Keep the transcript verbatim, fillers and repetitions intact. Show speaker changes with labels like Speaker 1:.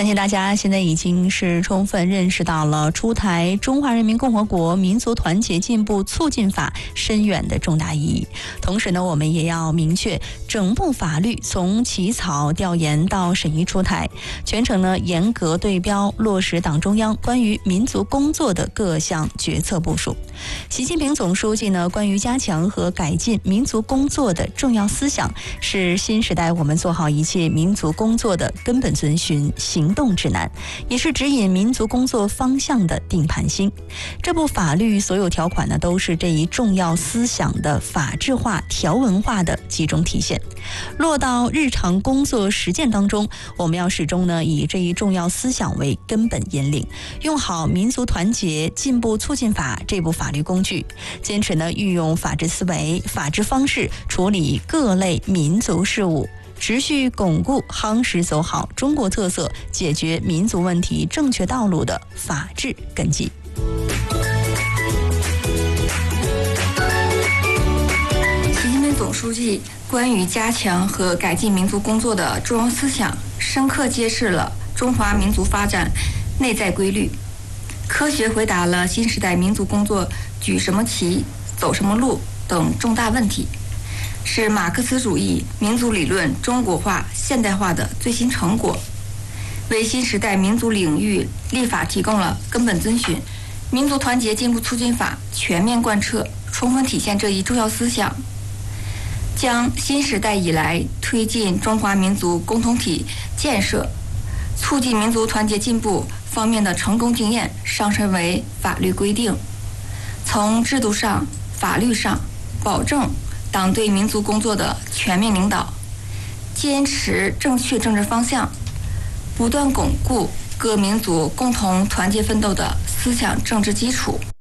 Speaker 1: 相信大家现在已经是充分认识到了出台《中华人民共和国民族团结进步促进法》深远的重大意义。同时呢，我们也要明确，整部法律从起草、调研到审议出台，全程呢严格对标落实党中央关于民族工作的各项决策部署。习近平总书记呢关于加强和改进民族工作的重要思想，是新时代我们做好一切民族工作的根本遵循行动指南，也是指引民族工作方向的定盘星。这部法律所有条款呢，都是这一重要思想的法制化、条文化的集中体现。落到日常工作实践当中，我们要始终呢以这一重要思想为根本引领，用好民族团结进步促进法这部法律工具，坚持呢运用法治思维、法治方式处理各类民族事务，持续巩固夯实走好中国特色、解决民族问题正确道路的法治根基。
Speaker 2: 习近平总书记关于加强和改进民族工作的重要思想，深刻揭示了中华民族发展内在规律，科学回答了新时代民族工作举什么旗、走什么路等重大问题，是马克思主义民族理论中国化现代化的最新成果，为新时代民族领域立法提供了根本遵循。民族团结进步促进法全面贯彻，充分体现这一重要思想，将新时代以来推进中华民族共同体建设、促进民族团结进步方面的成功经验上升为法律规定，从制度上、法律上保证党对民族工作的全面领导，坚持正确政治方向，不断巩固各民族共同团结奋斗的思想政治基础。